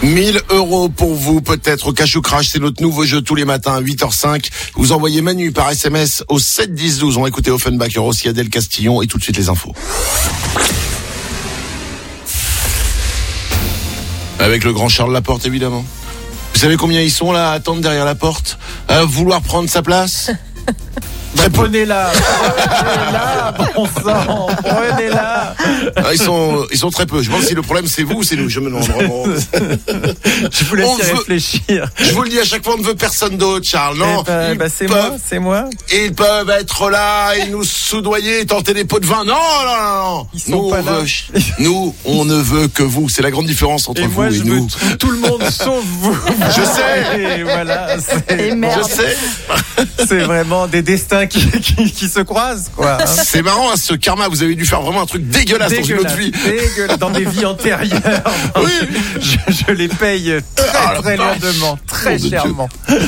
1 000 € pour vous, peut-être au Cash ou Crash. C'est notre nouveau jeu tous les matins à 8h05. Vous envoyez Manu par SMS au 7 10 12. On va écouter Offenbach, il y aura aussi Adèle Castillon et tout de suite les infos. Avec le grand Charles Laporte, évidemment. Vous savez combien ils sont là à attendre derrière la porte, à vouloir prendre sa place? Prenez-la, bon sang, prenez-la. Ils sont très peu. Je pense que si le problème c'est vous ou c'est nous. Je me demande vraiment. Je vous laisse réfléchir. Je vous le dis à chaque fois, on ne veut personne d'autre, Charles. Non, c'est moi. Ils peuvent être là et nous soudoyer et tenter des pots de vin. Non. Ils sont pas là. Nous, on ne veut que vous. C'est la grande différence entre vous et nous. Tout le monde sauf vous. Je sais. Et voilà. Je sais. C'est vraiment des destins qui se croisent, quoi. C'est marrant, hein, ce karma. Vous avez dû faire vraiment un truc dégueulasse dans une autre vie. Dégueulasse, dans des vies antérieures. Oui. Je les paye très lourdement, très chèrement.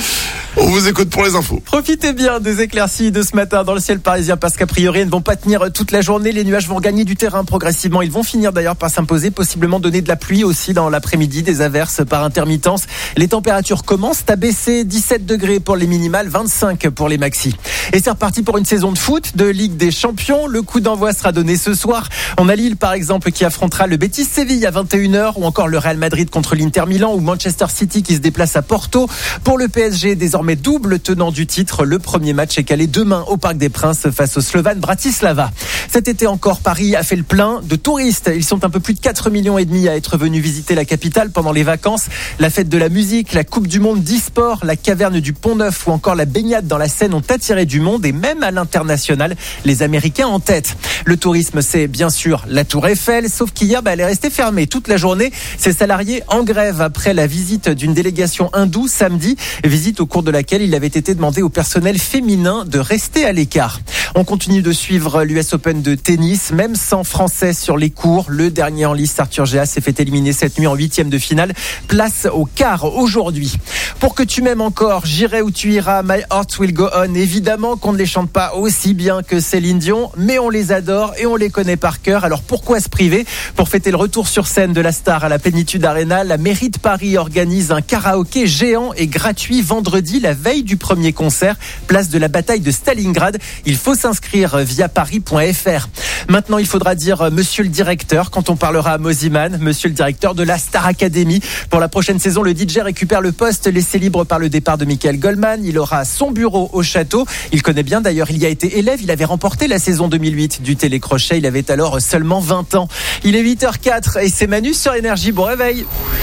On vous écoute pour les infos. Profitez bien des éclaircies de ce matin dans le ciel parisien parce qu'a priori elles ne vont pas tenir toute la journée. Les nuages vont gagner du terrain progressivement. Ils vont finir d'ailleurs par s'imposer, possiblement donner de la pluie aussi dans l'après-midi, des averses par intermittence. Les températures commencent à baisser, 17 degrés pour les minimales, 25 pour les maxi. Et c'est reparti pour une saison de foot de Ligue des Champions. Le coup d'envoi sera donné ce soir. On a Lille par exemple qui affrontera le Betis Séville à 21h ou encore le Real Madrid contre l'Inter Milan ou Manchester City qui se déplace à Porto. Pour le PSG, désormais double tenant du titre, le premier match est calé demain au Parc des Princes face au Slovan Bratislava. Cet été encore, Paris a fait le plein de touristes. Ils sont un peu plus de 4,5 millions à être venus visiter la capitale pendant les vacances. La fête de la musique, la Coupe du Monde d'e-sport, la caverne du Pont-Neuf ou encore la baignade dans la Seine ont attiré du monde et même à l'international, les Américains en tête. Le tourisme, c'est bien sûr la Tour Eiffel, sauf qu'hier, elle est restée fermée toute la journée. Ses salariés en grève après la visite d'une délégation hindoue samedi, visite au cours de laquelle il avait été demandé au personnel féminin de rester à l'écart. On continue de suivre l'US Open de tennis, même sans Français sur les cours. Le dernier en lice, Arthur Géas, s'est fait éliminer cette nuit en 8e de finale. Place au quart aujourd'hui. Pour que tu m'aimes encore, j'irai où tu iras, My Heart Will Go On. Évidemment qu'on ne les chante pas aussi bien que Céline Dion, mais on les adore et on les connaît par cœur. Alors pourquoi se priver? Pour fêter le retour sur scène de la star à la Plénitude Arena, la mairie de Paris organise un karaoké géant et gratuit vendredi, la veille du premier concert, place de la bataille de Stalingrad. Il faut s'inscrire via paris.fr. Maintenant, il faudra dire monsieur le directeur quand on parlera à Moziman, monsieur le directeur de la Star Academy. Pour la prochaine saison, le DJ récupère le poste laissé libre par le départ de Michael Goldman. Il aura son bureau au château. Il connaît bien d'ailleurs, il y a été élève. Il avait remporté la saison 2008 du télécrochet. Il avait alors seulement 20 ans. Il est 8h04 et c'est Manu sur Énergie. Bon réveil.